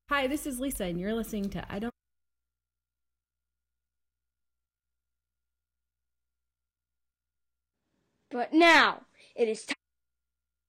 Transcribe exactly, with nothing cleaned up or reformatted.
Hi, this is Lisa, and you're listening to I Don't. But now it is time.